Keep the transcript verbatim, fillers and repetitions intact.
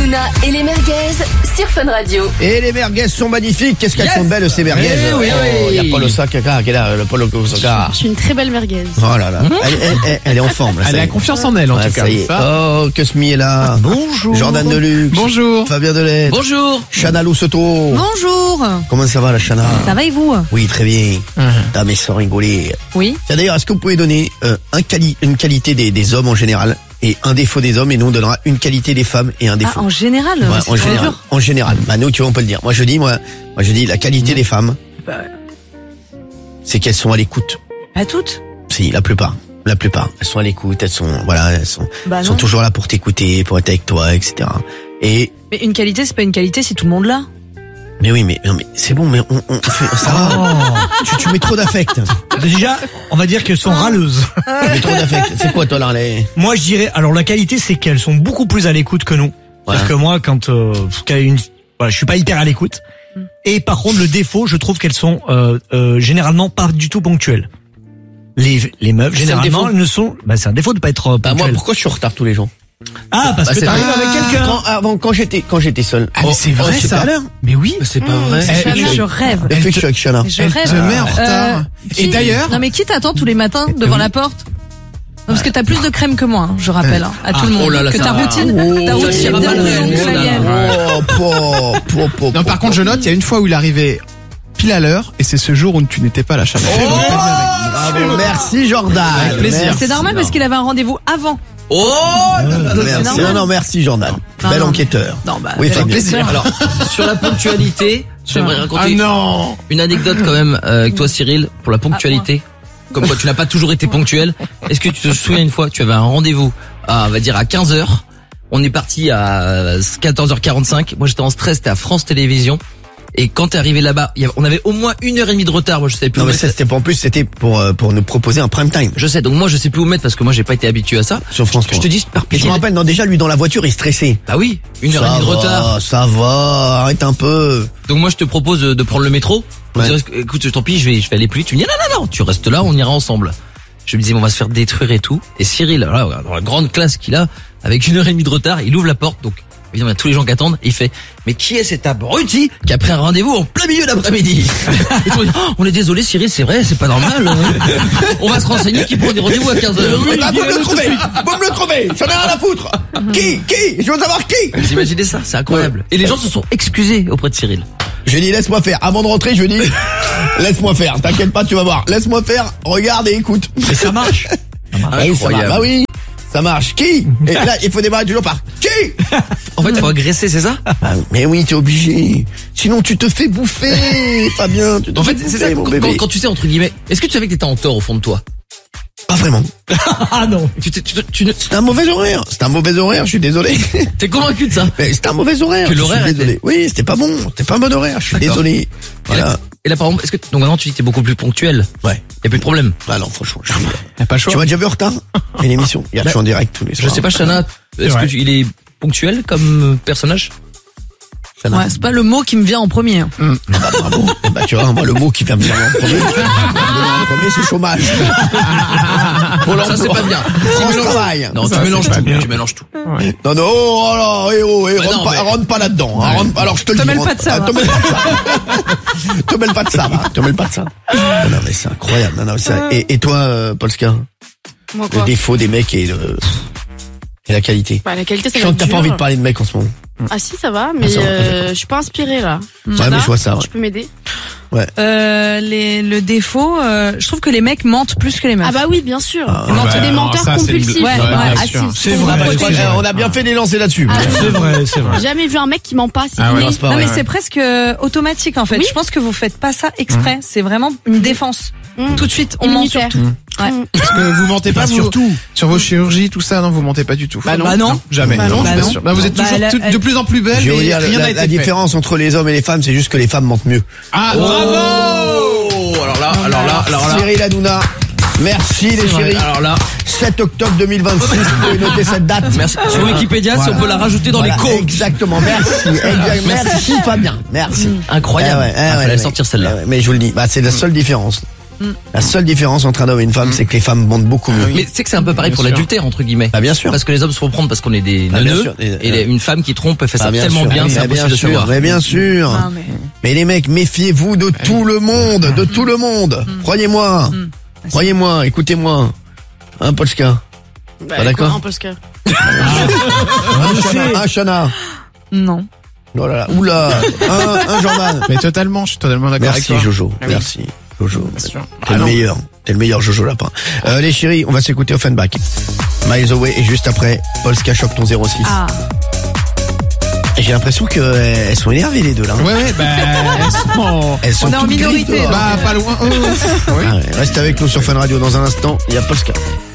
Hanouna et les merguez sur Fun Radio. Et les merguez sont magnifiques. Qu'est-ce qu'elles yes sont belles ces merguez. Eh oui, oui. Il y a Paul Osaka qui est là, le Paul Osaka. Je suis une très belle merguez. Oh là là. Elle, elle, elle, elle est en forme là. Elle a confiance en elle en ouais, tout cas. Ça y est. Ça. Oh, que Smee est là. Bonjour. Jordan Deluxe. Bonjour. Fabien Delette. Bonjour. Chana Loussoto. Bonjour. Comment ça va la Chana? Ça va et vous? Oui, très bien. Uh-huh. Ah mais sans rigoler. Oui. Tiens, d'ailleurs, est-ce que vous pouvez donner euh, un quali une qualité des, des hommes en général et un défaut des hommes, et nous on donnera une qualité des femmes et un défaut. Ah, en général, ouais, c'est en très général. dur. En général. Bah nous, tu vois, on peut le dire. Moi je dis, moi, moi je dis la qualité mmh. des femmes, c'est qu'elles sont à l'écoute. Pas toutes. Si, la plupart. La plupart. Elles sont à l'écoute, elles sont, voilà, elles sont, bah elles sont toujours là pour t'écouter, pour être avec toi, et cetera. Et. Mais une qualité, c'est pas une qualité si tout le monde l'a. Mais oui, mais, non, mais c'est bon, mais on, on fait, ça va. Oh. Tu, tu mets trop d'affect. Déjà, on va dire qu'elles sont râleuses. Tu mets trop d'affect. C'est quoi, toi, là, les... Moi, je dirais, alors la qualité, c'est qu'elles sont beaucoup plus à l'écoute que nous. Ouais. C'est-à-dire que moi, quand, euh, une, voilà, je suis pas hyper à l'écoute. Mm. Et par contre, le défaut, je trouve qu'elles sont, euh, euh, généralement pas du tout ponctuelles. Les, les meufs, généralement, elles ne sont, bah, c'est un défaut de pas être ponctuelles. Bah, moi, pourquoi je suis en retard tous les jours? Ah, parce bah, que t'arrives ah, avec quelqu'un. Quand, avant, quand j'étais, quand j'étais seul. Ah, mais c'est vrai, oh, ça. À l'heure. Mais oui. C'est pas mmh, vrai. C'est Chana, je rêve. Elle, je suis avec Chana. Je Elle rêve. te met en retard. Euh, Et d'ailleurs. Non, mais qui t'attend tous les matins devant la porte? Non, parce que t'as plus de crème que moi, hein, je rappelle, hein, à tout ah, le monde. Oh là là, que ça ta va. routine, oh, ta routine est bien plus longue que la mienne. Oh, po, po, po, non, par po, contre, je note, il y a une fois où il arrivait pile à l'heure, et c'est ce jour où tu n'étais pas là, Chana. Oh, bravo, merci Jordan. Avec plaisir. C'est normal parce qu'il avait un rendez-vous avant. Oh merci. Non, non, merci Jordan. Non, Bel non. enquêteur. Non, bah, oui, avec plaisir. Alors, sur la ponctualité, j'aimerais raconter ah non. une anecdote quand même euh, avec toi Cyril pour la ponctualité. Comme quoi tu n'as pas toujours été ponctuel. Est-ce que tu te souviens une fois, tu avais un rendez-vous à, on va dire à quinze heures. On est parti à quatorze heures quarante-cinq. Moi j'étais en stress, c'était à France Télévisions. Et quand t'es arrivé là-bas, on avait au moins une heure et demie de retard. Moi, je savais plus. Non, où mais mettre. ça, c'était pas en plus, c'était pour euh, pour nous proposer un prime time. Je sais. Donc moi, je sais plus où mettre parce que moi, j'ai pas été habitué à ça. Sur France trois. Je te dis par Et pitié. je me rappelle, non, déjà lui dans la voiture, il stressait. Ah oui, une heure et Ça demie de va, retard. Ça va, arrête un peu. Donc moi, je te propose de prendre le métro. Ouais. Je dis, écoute, tant pis, je vais je vais aller plus vite. Tu me dis non non non, tu restes là, on ira ensemble. Je me disais, bon, on va se faire détruire et tout. Et Cyril, là, dans la grande classe qu'il a, avec une heure et demie de retard, il ouvre la porte. Donc évidemment, il y a tous les gens qui attendent. Et il fait, mais qui est cet abruti qui a pris un rendez-vous en plein milieu d'après-midi? Et tout, oh, on est désolé Cyril, c'est vrai, c'est pas normal. On va se renseigner qui prend des rendez-vous à quinze heures. Bah, vous me le trouvez, vous me le trouvez, j'en ai rien à foutre. Qui, qui, je veux savoir qui. Vous imaginez ça? C'est incroyable. Et les gens se sont excusés auprès de Cyril. Je lui ai dit, laisse-moi faire. Avant de rentrer, je lui ai dit, laisse-moi faire. T'inquiète pas, tu vas voir. Laisse-moi faire, regarde et écoute. Et ça marche. Ah oui, ça marche. Bah oui, ça marche. Qui? Et là, il faut démarrer toujours par qui? En fait, il faut agresser, c'est ça? Ah, mais oui, t'es obligé. Sinon, tu te fais bouffer, Fabien. Tu te En fais fait, c'est bouffer, ça, mon quand, bébé. quand, quand tu sais, entre guillemets, est-ce que tu savais que t'étais en tort au fond de toi? Pas vraiment. Ah non. Tu, tu, tu, tu, tu C'est un mauvais horaire. C'est un mauvais horaire, je suis désolé. t'es convaincu de ça? Mais c'était un mauvais horaire. Que je l'horaire suis désolé. était- Oui, c'était pas bon. C'était pas un bon horaire. Je suis D'accord. désolé. Et Voilà. là, et là, par exemple, est-ce que, donc maintenant tu dis que t'es beaucoup plus ponctuel? Ouais. Y a plus de problème. Ah non, franchement, je... T'as pas le choix. Tu m'as déjà vu en retard? Et l'émission. Hier, je suis en direct tous les Je soirs. sais pas, Chana, est-ce vrai. que tu, il est ponctuel comme personnage? Chana. Ouais, c'est pas le mot qui me vient en premier. Ah bah, bravo. Bah, tu vois, moi, le mot qui vient me venir en premier, en premier, c'est chômage. Pour Ça, c'est pas bien. France Travail. Non, tu Ça, mélanges c'est pas tout. bien. Tu mélanges tout. Non, non, oh là, eh oh, eh, Bah rentre, non, pas, mais- rentre pas là-dedans. hein, rentre- alors, je te le Te dis. mêle rentre- pas de ça, ah, Te mêle pas de ça. Te mêle pas de ça, va. Te mêle pas de ça. Non, non, mais c'est incroyable. Non, non, c'est- et, et toi, euh, Polska? Moi Le quoi? défaut des mecs et le, et la qualité. Bah, la qualité, ça Je va sens être que t'as pas dur. envie de parler de mecs en ce moment. Ah si, ça va, mais Ah, ça va, euh, je suis pas inspirée là. Ouais, Chana, mais je vois ça, ouais. Tu peux m'aider? Euh, les, le défaut, euh, je trouve que les mecs mentent plus que les meufs. Ah bah oui, bien sûr. Ah, Ils mentent ouais, des alors menteurs ça, c'est une compulsifs. blague. Ouais, Ouais, ouais, bien ah, sûr. si, C'est pour vrai, me c'est protéger. vrai. On a bien fait d'élancer là-dessus. Ah, C'est vrai, c'est vrai. Jamais vu un mec qui ment pas, c'est Ah ouais, inné. non, c'est pas Non vrai. mais c'est presque euh, automatique en fait. Oui. Je pense que vous faites pas ça exprès. C'est vraiment une défense. Mmh. Tout de suite, on ment sur Immunitaire. tout. Ouais. Mmh. Parce que vous mentez pas, Pas vous, surtout. sur vos chirurgies, tout ça, non, vous mentez pas du tout. Bah non. Bah non. Jamais. Bah non. je Bah vous non. assure. Bah, vous êtes Bah, toujours elle- tout- elle- de plus en plus belle Je vais vous et dire, rien la, n'a été la fait. différence entre les hommes et les femmes, c'est juste que les femmes mentent mieux. Ah, Oh, bravo! alors là, alors là, alors là. Cyril Hanouna, merci les chéris. Alors là, sept octobre deux mille vingt-six, vous pouvez noter cette date. merci. Sur Wikipédia, si Voilà. on peut la rajouter dans Voilà, les codes. exactement, merci. Exact- Merci Fabien, merci. Incroyable. Eh ouais, eh Ah, ouais, fallait les sortir mecs. celle-là. Eh ouais, mais je vous le dis, bah, c'est la seule différence. La seule différence entre un homme et une femme, c'est que les femmes mentent beaucoup mieux. Mais c'est que c'est un peu pareil Bien pour sûr. l'adultère, entre guillemets. Ah bien sûr. Parce que les hommes se font prendre parce qu'on est des Ah, bien neuneux. sûr. Et, Et les- une femme qui trompe, elle fait ça Ah, bien tellement sûr. bien, c'est Ah, impossible bien de sûr, savoir. mais bien sûr. Ah, mais- Mais les mecs, méfiez-vous de tout le monde, de tout le monde. Croyez-moi. Croyez-moi, écoutez-moi. Hein, Polska? Bah, Pas d'accord. quoi, un Polska. Un Chana, un Chana. Non. Oh là là, oula. Un, un Jordan. Mais totalement, je suis totalement d'accord avec Merci toi. Jojo, Ah oui. merci Jojo. Bien sûr. T'es Ah le non. meilleur, t'es le meilleur Jojo Lapin. Euh, les chéris, on va s'écouter Offenbach. Miles Away et juste après, Polska chope ton zéro six. Ah. Et j'ai l'impression qu'elles sont énervées les deux là. Ouais, ouais, bah, elles sont, Elles sont On est en toutes minorité, grippes. donc. bah, pas loin. Oh, oui. Ah ouais, reste avec nous sur Fun Radio dans un instant, il y a Polska.